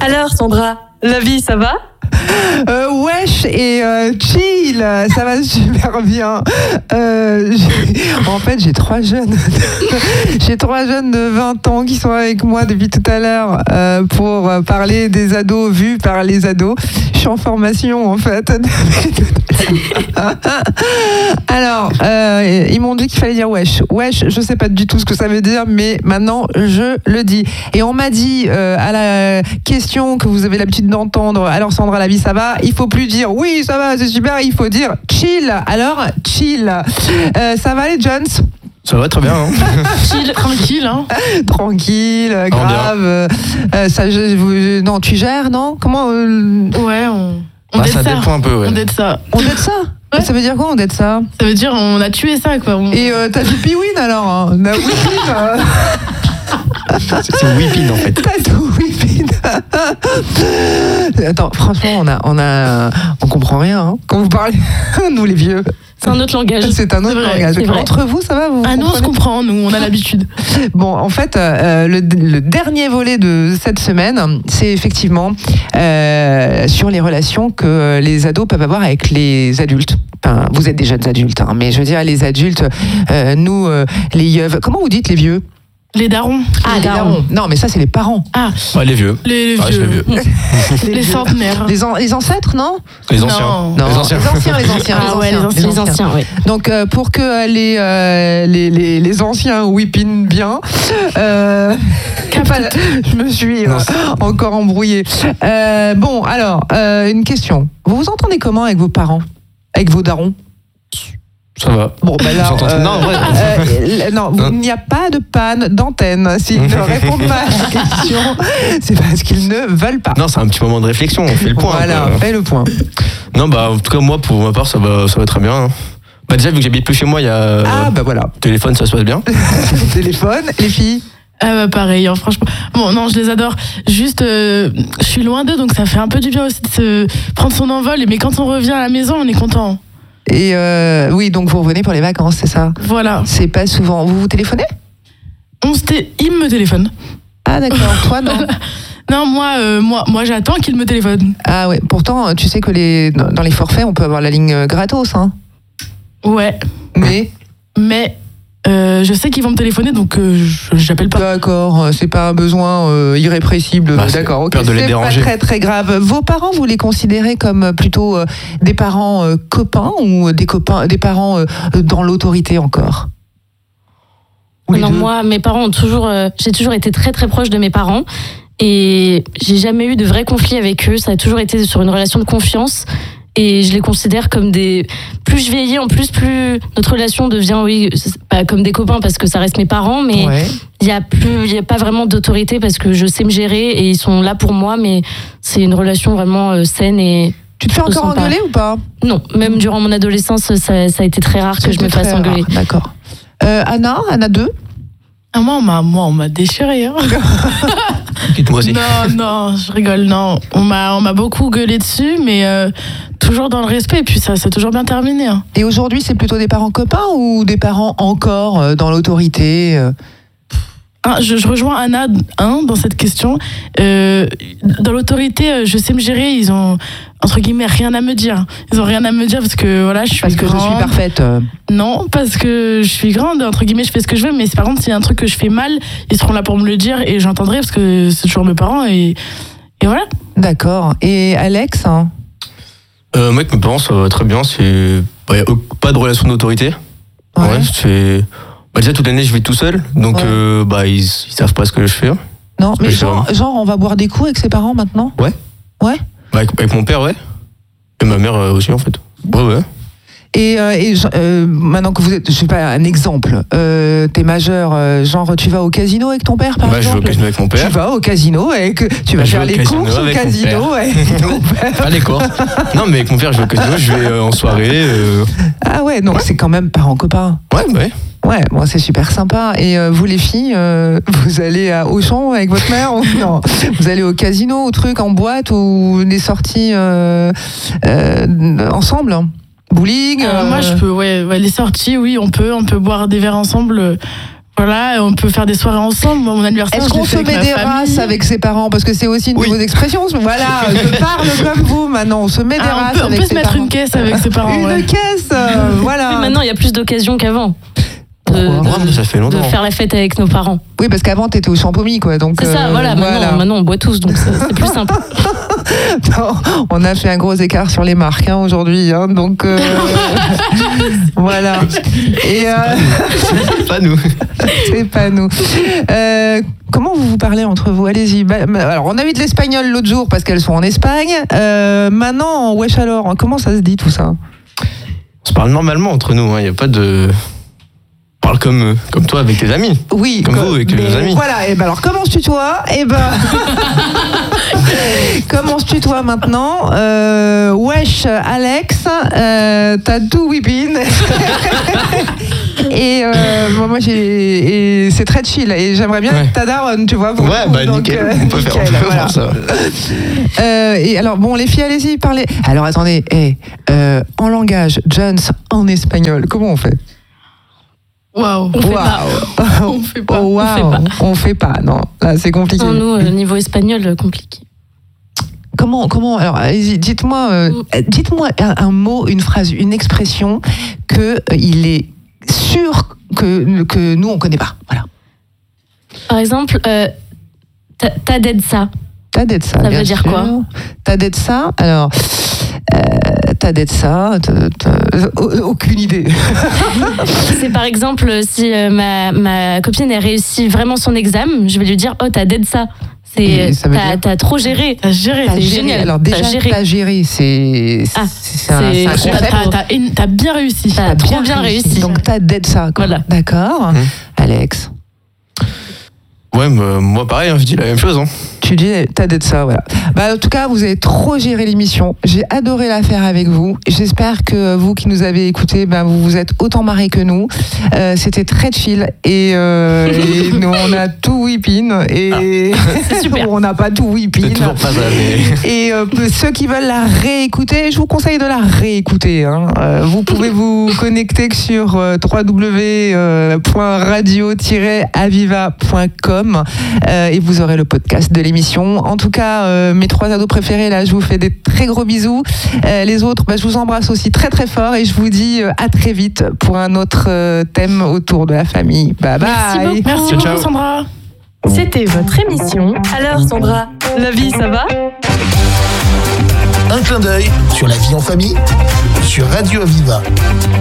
Alors Sandra, la vie ça va? Wesh et chill, ça va super bien. En fait, j'ai 3 jeunes. J'ai 3 jeunes de 20 ans qui sont avec moi depuis tout à l'heure pour parler des ados vus par les ados. Je suis en formation en fait. Alors, ils m'ont dit qu'il fallait dire wesh. Wesh, je sais pas du tout ce que ça veut dire, mais maintenant je le dis. Et on m'a dit à la question que vous avez l'habitude d'entendre, alors Sandra, la vie ça va? Il faut plus dire oui ça va, c'est super, il faut dire chill. Alors chill. Ça va les Jones? Ça va très bien. Hein. Chill, tranquille. Hein. Tranquille, grave. Non, tu gères, non? Comment Ouais, on date ça ça. dépend un peu, ouais. On date ça. On date ça? Ouais. Ça veut dire quoi on date ça? Ça veut dire on a tué ça quoi. Et t'as du piwin alors hein? On a whippin. C'est whipping en fait. T'as tout whipping. Attends, franchement, on comprend rien hein, quand vous parlez, nous les vieux. C'est un autre langage. C'est un autre langage. Entre vous, ça va vous nous on se comprend, nous on a l'habitude. Bon, en fait, le dernier volet de cette semaine, c'est effectivement sur les relations que les ados peuvent avoir avec les adultes. Enfin, vous êtes des jeunes adultes, hein, mais je veux dire les adultes, nous, les yeux. Comment vous dites les vieux? Les darons. Ah, les darons. Non, mais ça, c'est les parents. Ah, ouais, les vieux. Les vieux. Les centenaires. Les ancêtres, non? Les anciens. Non. Les anciens. Ah ouais, les anciens, oui. Donc, pour que les anciens whippinent bien, je me suis encore embrouillée. Bon, alors, une question. Vous vous entendez comment avec vos parents? Avec vos darons? Ça va. Bon, ben là, non, il n'y a pas de panne d'antenne. S'ils ne répondent pas à la question, c'est parce qu'ils ne veulent pas. Non, c'est un petit moment de réflexion, on fait le point. Voilà, fais le point. Non, bah, en tout cas, moi, pour ma part, ça va très bien. Hein. Bah, déjà, vu que j'habite plus chez moi, il y a. Voilà. Téléphone, ça se passe bien. Téléphone, les filles. Pareil, hein, franchement. Bon, non, je les adore. Juste, je suis loin d'eux, donc ça fait un peu du bien aussi de se prendre son envol. Mais quand on revient à la maison, on est content. Et oui, donc vous revenez pour les vacances, c'est ça? Voilà. C'est pas souvent. Vous téléphonez? Il me téléphone. Ah d'accord, toi non? Non, moi j'attends qu'il me téléphone. Ah ouais, pourtant, tu sais que dans les forfaits, on peut avoir la ligne gratos, hein? Ouais. Mais je sais qu'ils vont me téléphoner, donc j'appelle pas. D'accord, c'est pas un besoin irrépressible. D'accord, ok. Peur de les déranger. C'est pas très très grave. Vos parents, vous les considérez comme plutôt des parents copains ou des parents dans l'autorité encore? Non, moi, mes parents j'ai toujours été très très proche de mes parents et j'ai jamais eu de vrai conflit avec eux. Ça a toujours été sur une relation de confiance. Et je les considère comme plus je vieillis, en plus notre relation devient, oui, pas comme des copains parce que ça reste mes parents, mais il y a pas vraiment d'autorité parce que je sais me gérer et ils sont là pour moi, mais c'est une relation vraiment saine et. Tu te fais encore engueuler ou pas? Non, même durant mon adolescence, ça a été très rare que je me fasse engueuler. D'accord. Anna 2? Ah, on m'a déchiré. Hein. Moi aussi. Non, je rigole. Non, on m'a beaucoup gueulé dessus, mais toujours dans le respect. Et puis ça s'est toujours bien terminé. Hein. Et aujourd'hui, c'est plutôt des parents copains ou des parents encore dans l'autorité? Je rejoins Anna dans cette question. Dans l'autorité, je sais me gérer. Ils ont entre guillemets rien à me dire. Ils ont rien à me dire parce que voilà, je suis parce que grande. Je suis parfaite. Non, parce que je suis grande. Entre guillemets, je fais ce que je veux. Mais par contre, s'il y a un truc que je fais mal, ils seront là pour me le dire et j'entendrai parce que c'est toujours mes parents et voilà. D'accord. Et Alex? Moi, avec mes parents, ça va très bien. Il n'y a pas de relation d'autorité. Ouais, c'est. Déjà, toute l'année, je vis tout seul, donc ils savent pas ce que je fais. Non, mais genre, on va boire des coups avec ses parents maintenant? Ouais. Avec mon père, ouais. Et ma mère aussi, en fait. Ouais. Et maintenant que vous êtes, je sais pas, un exemple, t'es majeur, genre tu vas au casino avec ton père, par exemple? Je vais au casino avec mon père. Tu vas au casino tu vas faire les courses au casino avec ton père. Pas les courses. Non, mais avec mon père, je vais au casino, je vais en soirée. Ah ouais, donc c'est quand même parents-copains. Ouais. Ouais, bon, c'est super sympa. Et vous les filles, vous allez à Auchan avec votre mère ou non? Vous allez au casino, au truc, en boîte ou des sorties ensemble? Bowling Moi, je peux, les sorties, oui, on peut boire des verres ensemble. Voilà, on peut faire des soirées ensemble. Moi, mon anniversaire, Est-ce qu'on se met des races avec ses parents? Parce que c'est aussi une de vos expressions. Voilà, je parle comme vous maintenant. On se met des races avec ses parents. On peut se mettre une caisse avec ses parents. Une caisse, voilà. Oui, maintenant, il y a plus d'occasions qu'avant. Ça fait longtemps. De faire la fête avec nos parents. Oui, parce qu'avant, t'étais au Champomy, quoi. Donc, c'est ça, voilà. Maintenant, on boit tous, donc c'est plus simple. Non, on a fait un gros écart sur les marques aujourd'hui, hein, donc voilà. Et c'est pas nous. C'est pas nous. Comment vous parlez entre vous? Allez-y. Alors, on a eu de l'espagnol l'autre jour parce qu'elles sont en Espagne. Maintenant, en wesh alors, comment ça se dit tout ça? On se parle normalement entre nous. Il n'y a pas de. On parle comme toi avec tes amis. Oui, comme vous avec vos amis. Voilà, et ben alors comment on se tutoie? Comment on se tutoie maintenant? Wesh Alex, t'as tout whipping. Et moi c'est très chill et j'aimerais bien ta daronne, tu vois. Nickel. On peut faire ça. Et alors bon, les filles, allez-y, parlez. Alors attendez, en langage Jones en espagnol, comment on fait? Waouh, on fait pas. On fait pas, non. Là, c'est compliqué. Non, nous, niveau espagnol, compliqué. Comment alors, allez-y, dites-moi un mot, une phrase, une expression que il est sûr que nous on connaît pas. Voilà. Par exemple, t'as d'aide ça. T'as d'aide ça. Ça veut dire quoi? T'as d'aide ça. Alors. T'as d'être ça, aucune idée. C'est par exemple si ma copine elle réussit vraiment son examen, je vais lui dire t'as d'être ça. T'as trop géré. T'as géré, c'est génial. Alors déjà, t'as géré, c'est un concept. T'as bien réussi. T'as trop bien réussi. Donc t'as d'être ça. Voilà. D'accord. Alex. Ouais, moi pareil, je dis la même chose. Tu dis, t'as d'être ça, voilà. En tout cas, vous avez trop géré l'émission. J'ai adoré la faire avec vous. J'espère que vous qui nous avez écoutés, vous vous êtes autant marrés que nous. C'était très chill et nous, on a tout whipping et c'est super. On n'a pas tout whipping. C'est toujours pas ça. Mais... Et ceux qui veulent la réécouter, je vous conseille de la réécouter. Vous pouvez vous connecter sur www.radio-aviva.com et vous aurez le podcast de l'émission. En tout cas, mes 3 ados préférés, là, je vous fais des très gros bisous. Les autres, je vous embrasse aussi très très fort et je vous dis à très vite pour un autre thème autour de la famille. Bye bye. Merci beaucoup, Sandra. C'était votre émission. Alors Sandra, la vie ça va? Un clin d'œil sur la vie en famille sur Radio Aviva.